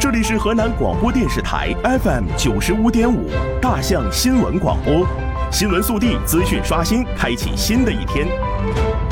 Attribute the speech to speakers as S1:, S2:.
S1: 这里是河南广播电视台 FM95.5大象新闻广播，新闻速递，资讯刷新，开启新的一天。